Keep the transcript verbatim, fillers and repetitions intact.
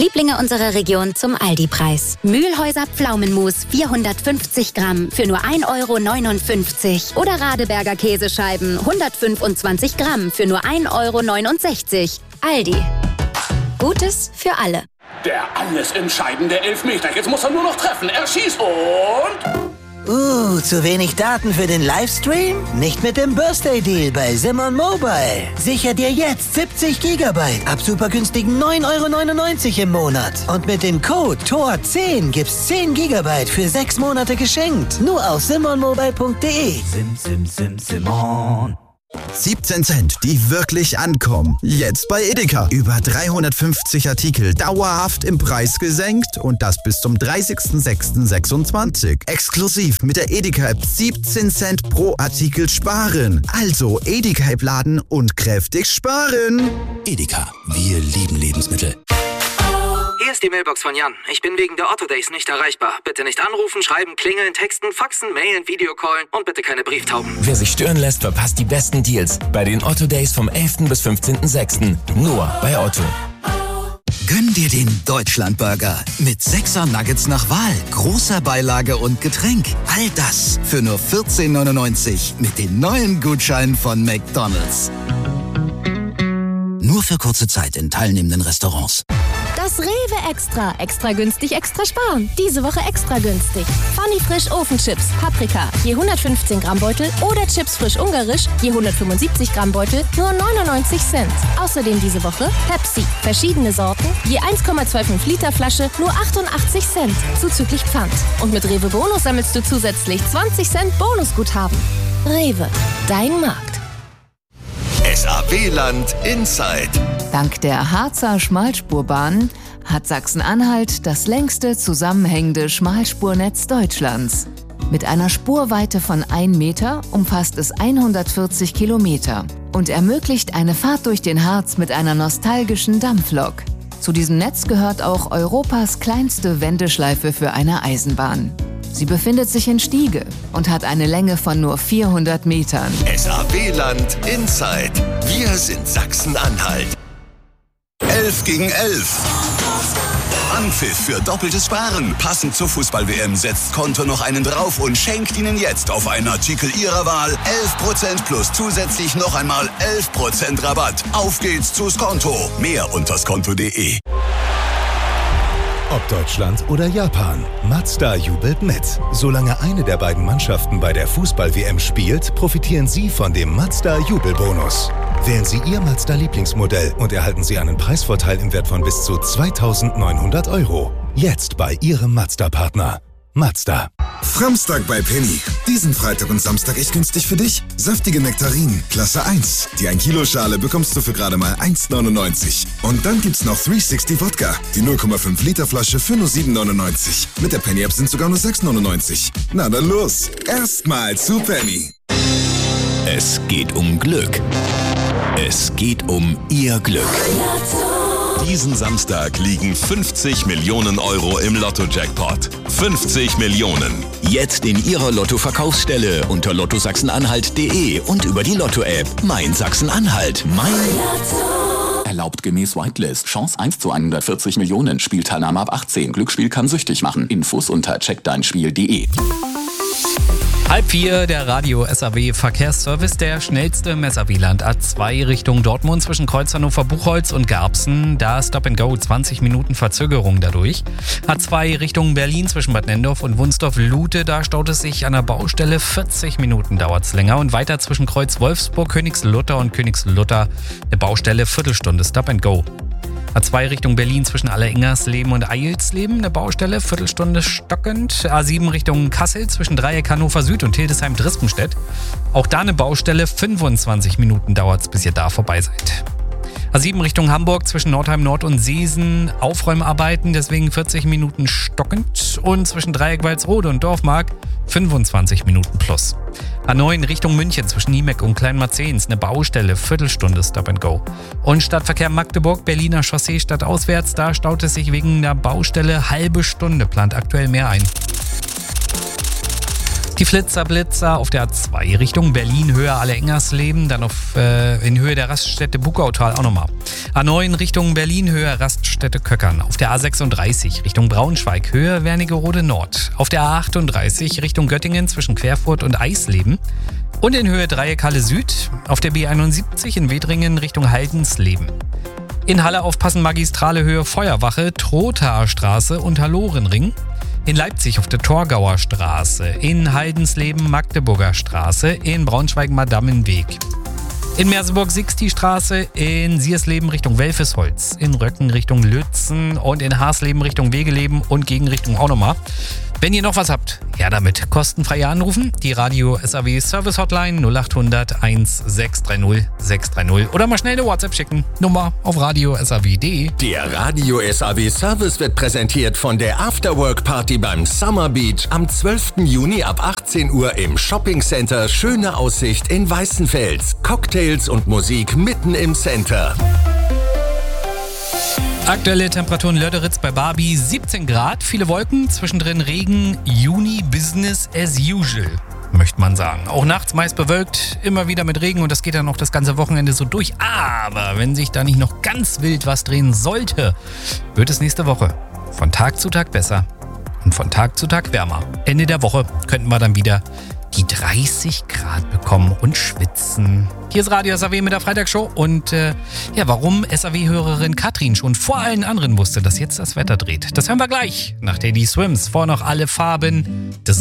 Lieblinge unserer Region zum Aldi-Preis. Mühlhäuser Pflaumenmus vierhundertfünfzig Gramm für nur ein Euro neunundfünfzig. Oder Radeberger Käsescheiben hundertfünfundzwanzig Gramm für nur ein Euro neunundsechzig. Aldi. Gutes für alle. Der alles entscheidende Elfmeter. Jetzt muss er nur noch treffen. Er schießt und... Uh, zu wenig Daten für den Livestream? Nicht mit dem Birthday-Deal bei Simon Mobile. Sicher dir jetzt siebzig Gigabyte ab super günstigen neun Euro neunundneunzig im Monat. Und mit dem Code T O R zehn gibt's zehn Gigabyte für sechs Monate geschenkt. Nur auf simon mobile punkt de. Sim, sim, sim, Simon. siebzehn Cent, die wirklich ankommen. Jetzt bei Edeka. Über dreihundertfünfzig Artikel dauerhaft im Preis gesenkt und das bis zum dreißigsten sechsten sechsundzwanzig. Exklusiv mit der Edeka-App siebzehn Cent pro Artikel sparen. Also Edeka-App laden und kräftig sparen. Edeka, wir lieben Lebensmittel. Hier ist die Mailbox von Jan. Ich bin wegen der Otto Days nicht erreichbar. Bitte nicht anrufen, schreiben, klingeln, texten, faxen, mailen, Videocallen und bitte keine Brieftauben. Wer sich stören lässt, verpasst die besten Deals bei den Otto Days vom elften bis fünfzehnten sechsten Nur bei Otto. Gönn dir den Deutschlandburger mit sechser Nuggets nach Wahl, großer Beilage und Getränk. All das für nur vierzehn neunundneunzig mit den neuen Gutscheinen von McDonald's. Nur für kurze Zeit in teilnehmenden Restaurants. Das Rewe Extra. Extra günstig, extra sparen. Diese Woche extra günstig. Funny Frisch Ofenchips, Paprika, je hundertfünfzehn Gramm Beutel oder Chips frisch ungarisch, je hundertfünfundsiebzig Gramm Beutel, nur neunundneunzig Cent. Außerdem diese Woche Pepsi, verschiedene Sorten, je eins Komma fünfundzwanzig Liter Flasche, nur achtundachtzig Cent, zuzüglich Pfand. Und mit Rewe Bonus sammelst du zusätzlich zwanzig Cent Bonusguthaben. Rewe, dein Markt. S A W-Land Inside. Dank der Harzer Schmalspurbahn hat Sachsen-Anhalt das längste zusammenhängende Schmalspurnetz Deutschlands. Mit einer Spurweite von einem Meter umfasst es hundertvierzig Kilometer und ermöglicht eine Fahrt durch den Harz mit einer nostalgischen Dampflok. Zu diesem Netz gehört auch Europas kleinste Wendeschleife für eine Eisenbahn. Sie befindet sich in Stiege und hat eine Länge von nur vierhundert Metern. S A W-Land Inside. Wir sind Sachsen-Anhalt. elf gegen elf. Anpfiff für doppeltes Sparen. Passend zur Fußball-W M setzt Konto noch einen drauf und schenkt Ihnen jetzt auf einen Artikel Ihrer Wahl elf Prozent plus zusätzlich noch einmal elf Prozent Rabatt. Auf geht's zu Skonto. Mehr unter skonto punkt de. Ob Deutschland oder Japan, Mazda jubelt mit. Solange eine der beiden Mannschaften bei der Fußball-W M spielt, profitieren Sie von dem Mazda-Jubelbonus. Wählen Sie Ihr Mazda-Lieblingsmodell und erhalten Sie einen Preisvorteil im Wert von bis zu zweitausendneunhundert Euro. Jetzt bei Ihrem Mazda-Partner. Mazda. Framstag bei Penny. Diesen Freitag und Samstag echt günstig für dich. Saftige Nektarinen, Klasse eins. Die ein Kilo Schale bekommst du für gerade mal eins neunundneunzig. Und dann gibt's noch dreihundertsechzig Wodka. Die null Komma fünf Liter Flasche für nur sieben neunundneunzig. Mit der Penny-App sind sogar nur sechs neunundneunzig. Na dann los. Erstmal zu Penny. Es geht um Glück. Es geht um Ihr Glück. Diesen Samstag liegen fünfzig Millionen Euro im Lotto-Jackpot. fünfzig Millionen. Jetzt in Ihrer Lotto-Verkaufsstelle unter lotto sachsen-anhalt punkt de und über die Lotto-App. Mein Sachsen-Anhalt. Mein Lotto. Erlaubt gemäß Whitelist. Chance eins zu hundertvierzig Millionen. Spielteilnahme ab achtzehn. Glücksspiel kann süchtig machen. Infos unter check dein spiel punkt de. Halb vier, der Radio S A W Verkehrsservice, der schnellste im S A W-Land. A zwei Richtung Dortmund zwischen Kreuz Hannover-Buchholz und Garbsen. Da Stop and Go, zwanzig Minuten Verzögerung dadurch. A zwei Richtung Berlin zwischen Bad Nendorf und Wunsdorf-Lute. Da staut es sich an der Baustelle. vierzig Minuten dauert es länger. Und weiter zwischen Kreuz Wolfsburg, Königslutter und Königslutter. Eine Baustelle, Viertelstunde Stop and Go. A zwei Richtung Berlin zwischen Alleringersleben und Eilsleben, eine Baustelle, Viertelstunde stockend. A sieben Richtung Kassel zwischen Dreieck Hannover Süd und Hildesheim-Drispenstedt. Auch da eine Baustelle, fünfundzwanzig Minuten dauert es, bis ihr da vorbei seid. A sieben Richtung Hamburg zwischen Nordheim Nord und Seesen, Aufräumarbeiten, deswegen vierzig Minuten stockend. Und zwischen Dreieck Walsrode und Dorfmark fünfundzwanzig Minuten plus. A neun Richtung München zwischen Niemeck und Kleinmarzens, eine Baustelle, Viertelstunde Stop and Go. Und Stadtverkehr Magdeburg, Berliner Chaussee stadtauswärts, da staut es sich wegen der Baustelle halbe Stunde, plant aktuell mehr ein. Die Flitzer-Blitzer auf der A zwei Richtung Berlin, Höhe Alle-Engersleben, dann auf, äh, in Höhe der Raststätte Buckautal auch nochmal. A neun Richtung Berlin, Höhe Raststätte Köckern. Auf der A sechsunddreißig Richtung Braunschweig, Höhe Wernigerode Nord. Auf der A achtunddreißig Richtung Göttingen zwischen Querfurt und Eisleben. Und in Höhe Dreieck Halle Süd. Auf der B einundsiebzig in Wedringen Richtung Haldensleben. In Halle aufpassen, Magistrale Höhe Feuerwache, Trothaer Straße und Hallorenring. In Leipzig auf der Torgauer Straße, in Haldensleben Magdeburger Straße, in Braunschweig Madammenweg. In Merseburg Sixti-Straße, in Siersleben Richtung Welfesholz, in Röcken Richtung Lützen und in Haarsleben Richtung Wegeleben und Gegenrichtung auch nochmal. Wenn ihr noch was habt, ja damit. Kostenfrei anrufen. Die Radio S A W Service Hotline null acht hundert eins sechs drei null sechs drei null oder mal schnell eine WhatsApp schicken. Nummer auf radio s a w punkt de. Der Radio S A W Service wird präsentiert von der Afterwork Party beim Summer Beach am zwölften Juni ab achtzehn Uhr im Shopping Center Schöne Aussicht in Weißenfels. Cocktails und Musik mitten im Center. Aktuelle Temperaturen Löderitz bei Barbie siebzehn Grad, viele Wolken, zwischendrin Regen, Juni Business as usual, möchte man sagen. Auch nachts meist bewölkt, immer wieder mit Regen und das geht dann noch das ganze Wochenende so durch. Aber wenn sich da nicht noch ganz wild was drehen sollte, wird es nächste Woche von Tag zu Tag besser und von Tag zu Tag wärmer. Ende der Woche könnten wir dann wieder die dreißig Grad bekommen und schwitzen. Hier ist Radio S A W mit der Freitagsshow und äh, ja, warum S A W-Hörerin Katrin schon vor allen anderen wusste, dass jetzt das Wetter dreht. Das hören wir gleich nach Teddy Swims. Vor noch alle Farben des